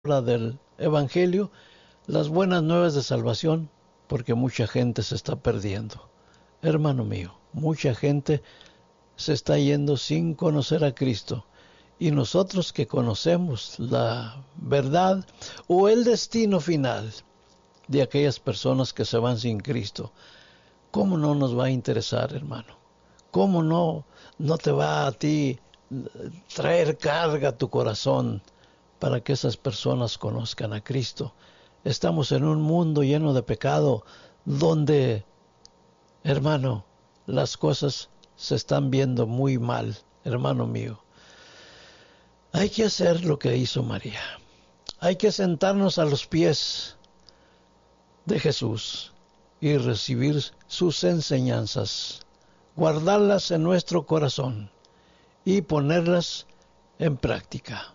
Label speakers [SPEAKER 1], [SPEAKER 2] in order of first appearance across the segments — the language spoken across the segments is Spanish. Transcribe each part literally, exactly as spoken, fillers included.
[SPEAKER 1] del Evangelio, las buenas nuevas de salvación, porque mucha gente se está perdiendo. Hermano mío, mucha gente se está yendo sin conocer a Cristo. Y nosotros que conocemos la verdad o el destino final de aquellas personas que se van sin Cristo, ¿cómo no nos va a interesar, hermano? ¿Cómo no, no te va a ti traer carga a tu corazón para que esas personas conozcan a Cristo? Estamos en un mundo lleno de pecado donde, hermano, las cosas se están viendo muy mal, hermano mío. Hay que hacer lo que hizo María. Hay que sentarnos a los pies de Jesús y recibir sus enseñanzas, guardarlas en nuestro corazón y ponerlas en práctica.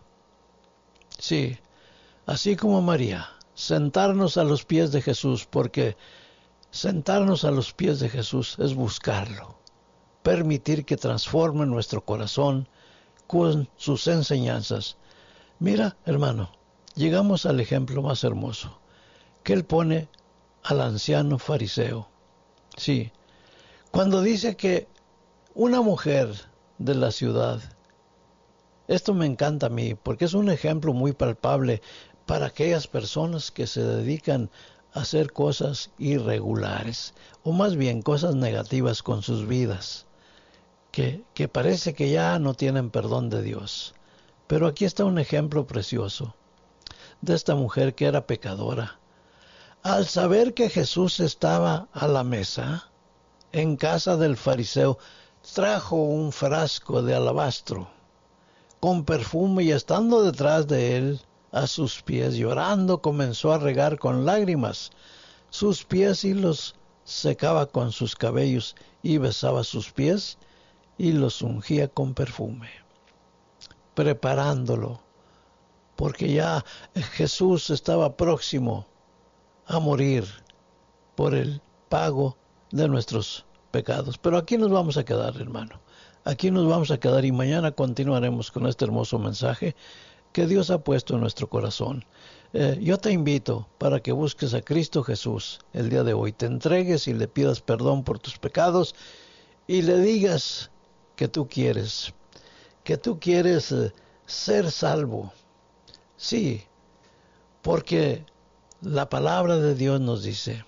[SPEAKER 1] Sí, así como María, sentarnos a los pies de Jesús, porque sentarnos a los pies de Jesús es buscarlo, permitir que transforme nuestro corazón con sus enseñanzas. Mira, hermano, llegamos al ejemplo más hermoso, que él pone al anciano fariseo. Sí, cuando dice que una mujer de la ciudad, esto me encanta a mí, porque es un ejemplo muy palpable para aquellas personas que se dedican a hacer cosas irregulares, o más bien cosas negativas con sus vidas, que, que parece que ya no tienen perdón de Dios. Pero aquí está un ejemplo precioso de esta mujer que era pecadora. Al saber que Jesús estaba a la mesa, en casa del fariseo, trajo un frasco de alabastro con perfume y estando detrás de él, a sus pies, llorando, comenzó a regar con lágrimas sus pies y los secaba con sus cabellos y besaba sus pies y los ungía con perfume, preparándolo, porque ya Jesús estaba próximo a morir por el pago de nuestros pecados. Pero aquí nos vamos a quedar, hermano. Aquí nos vamos a quedar y mañana continuaremos con este hermoso mensaje que Dios ha puesto en nuestro corazón. Eh, yo te invito para que busques a Cristo Jesús el día de hoy, te entregues y le pidas perdón por tus pecados y le digas que tú quieres, que tú quieres eh, ser salvo. Sí, porque la palabra de Dios nos dice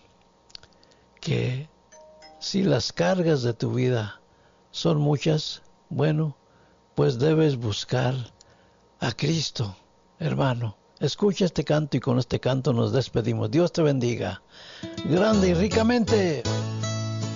[SPEAKER 1] que si las cargas de tu vida son muchas, bueno, pues debes buscar a Cristo, hermano. Escucha este canto y con este canto nos despedimos. Dios te bendiga grande y ricamente.